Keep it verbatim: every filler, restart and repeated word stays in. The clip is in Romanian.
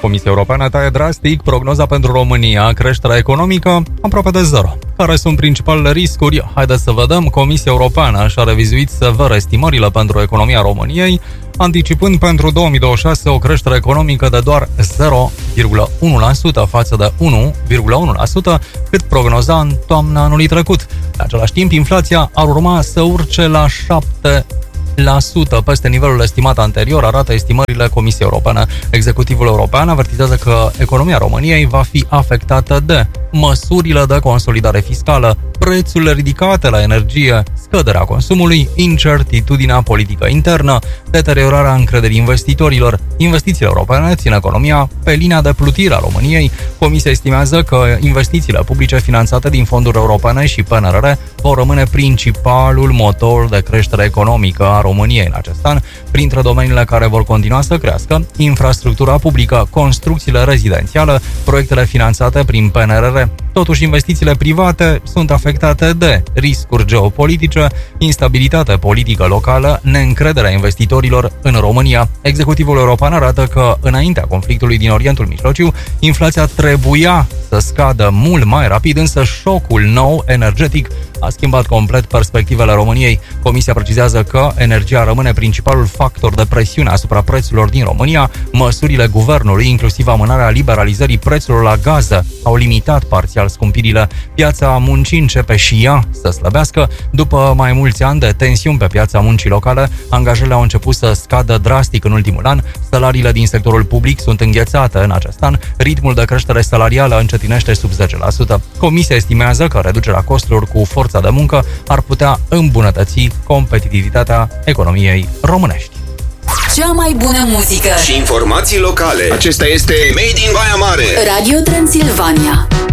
Comisia Europeană taie drastic prognoza pentru România, creșterea economică aproape de zero. Care sunt principalele riscuri? Haideți să vedem. Comisia Europeană și-a revizuit sever estimările pentru economia României, anticipând pentru două mii douăzeci și șase o creștere economică de doar zero virgulă unu la sută față de unu virgulă unu la sută cât prognoza în toamna anului trecut. În același timp, inflația ar urma să urce la șapte la sută peste nivelul estimat anterior, arată estimările Comisiei Europene. Executivul european avertizează că economia României va fi afectată de măsurile de consolidare fiscală, prețurile ridicate la energie, scăderea consumului, incertitudinea politică internă, deteriorarea încrederii investitorilor. Investițiile europene țin economia pe linia de plutire a României. Comisia estimează că investițiile publice finanțate din fonduri europene și P N R R vor rămâne principalul motor de creștere economică a României în acest an, printre domeniile care vor continua să crească: infrastructura publică, construcțiile rezidențiale, proiectele finanțate prin P N R R. Totuși, investițiile private sunt afectate de riscuri geopolitice, instabilitate politică locală, neîncrederea investitorilor în România. Executivul european arată că, înaintea conflictului din Orientul Mijlociu, inflația trebuia să scadă mult mai rapid, însă șocul nou energetic a schimbat complet perspectivele României. Comisia precizează că energia rămâne principalul factor de presiune asupra prețurilor din România. Măsurile guvernului, inclusiv amânarea liberalizării prețurilor la gaze, au limitat parțial scumpirile. Piața muncii începe și ea să slăbească. După mai mulți ani de tensiuni pe piața muncii locale, angajările au început să scadă drastic în ultimul an. Salariile din sectorul public sunt înghețate în acest an. Ritmul de creștere salarială încetinește sub zece la sută. Comisia estimează că reducerea costurilor cu forța de muncă ar putea îmbunătăți competitivitatea economiei românești. Cea mai bună muzică și informații locale. Acesta este Made in Baia Mare, Radio Transilvania.